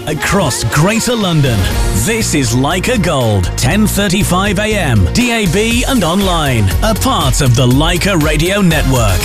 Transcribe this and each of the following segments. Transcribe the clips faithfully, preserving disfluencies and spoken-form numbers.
across Greater London. This is Leica Gold, ten thirty-five a m, D A B and online, a part of the Leica Radio Network.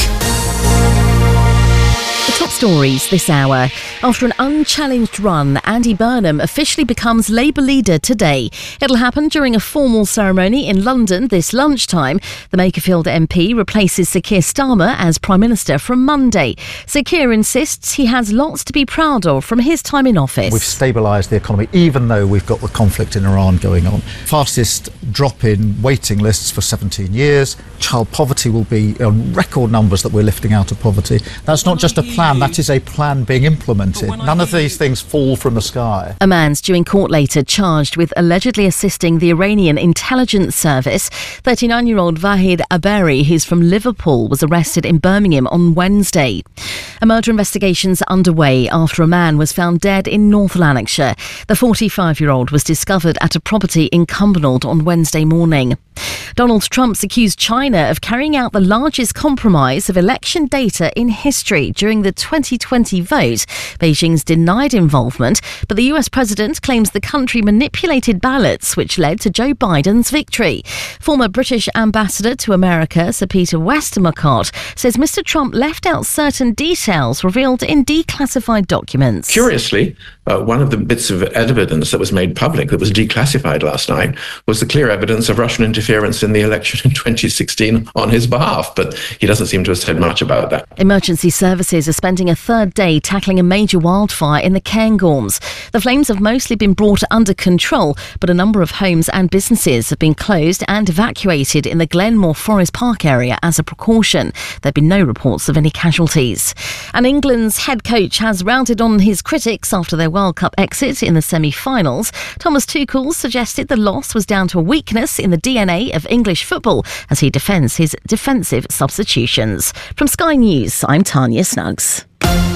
The top stories this hour. After an unchallenged run, Andy Burnham officially becomes Labour leader today. It'll happen during a formal ceremony in London this lunchtime. The Makerfield M P replaces Sir Keir Starmer as Prime Minister from Monday. Sir Keir insists he has lots to be proud of from his time in office. We've stabilised the economy, even though we've got the conflict in Iran going on. Fastest drop in waiting lists for seventeen years. Child poverty will be on record numbers that we're lifting out of poverty. That's not just a plan, that is a plan being implemented. None of these things fall from the sky. A man's due in court later charged with allegedly assisting the Iranian intelligence service. thirty-nine-year-old Vahid Aberi, who's from Liverpool, was arrested in Birmingham on Wednesday. A murder investigation's underway after a man was found dead in North Lanarkshire. The forty-five-year-old was discovered at a property in Cumbernauld on Wednesday morning. Donald Trump's accused China of carrying out the largest compromise of election data in history during the twenty twenty vote. Beijing's denied involvement, but the U S president claims the country manipulated ballots, which led to Joe Biden's victory. Former British ambassador to America, Sir Peter Westmacott, says Mister Trump left out certain details revealed in declassified documents. Curiously, uh, one of the bits of evidence that was made public that was declassified last night was the clear evidence of Russian interference in the election in twenty sixteen on his behalf, but he doesn't seem to have said much about that. Emergency services are spending a third day tackling a major wildfire in the Cairngorms. The flames have mostly been brought under control, but a number of homes and businesses have been closed and evacuated in the Glenmore Forest Park area as a precaution. There have been no reports of any casualties. And England's head coach has rounded on his critics after their World Cup exit in the semi-finals. Thomas Tuchel suggested the loss was down to a weakness in the D N A of English football as he defends his defensive substitutions. From Sky News, I'm Tanya Snuggs.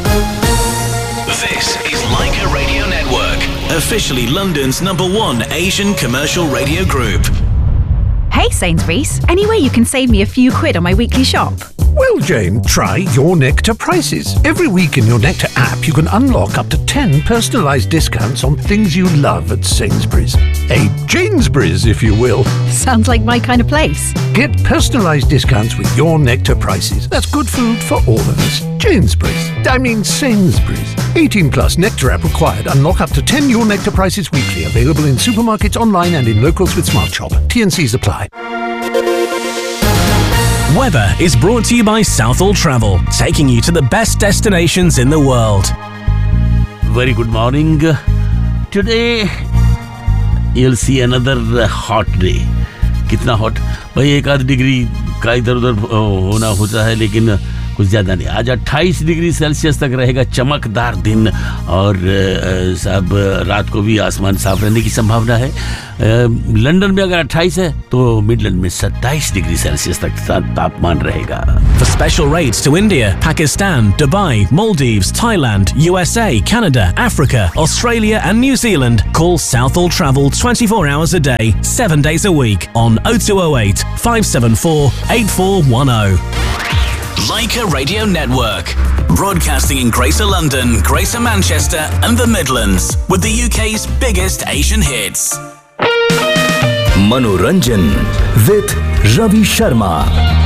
This is Leica Radio Network, officially London's number one Asian commercial radio group. Hey Sainsbury's, any way you can save me a few quid on my weekly shop? Well, Jane, try Your Nectar prices. Every week in Your Nectar app, you can unlock up to ten personalised discounts on things you love at Sainsbury's. A Janesbury's, if you will. Sounds like my kind of place. Get personalised discounts with Your Nectar prices. That's good food for all of us. Janesbury's. I mean Sainsbury's. eighteen plus Nectar app required. Unlock up to ten Your Nectar prices weekly. Available in supermarkets, online and in locals with Smart Shop. T and Cs apply. Weather is brought to you by Southall Travel, taking you to the best destinations in the world. Very good morning. Today, you'll see another hot day. कितना hot? भाई एक आध degree का इधर उधर होना होता है, लेकिन कुछ ज़्यादा नहीं. आज अट्ठाईस डिग्री सेल्सियस तक रहेगा चमकदार दिन, और साहब रात को भी आसमान साफ रहने की संभावना है. लंदन में अगर अट्ठाईस है तो मिडलैंड में सत्ताईस डिग्री सेल्सियस तक तापमान रहेगा. For special rates to India, Pakistan, Dubai, Maldives, Thailand, U S A, Canada, Africa, Australia and New Zealand, call Southall Travel twenty-four hours a day, seven days a week on oh two oh eight, five seven four, eight four one oh. Leica Radio Network, broadcasting in Greater London, Greater Manchester and the Midlands, with the U K's biggest Asian hits. Manoranjan with Ravi Sharma.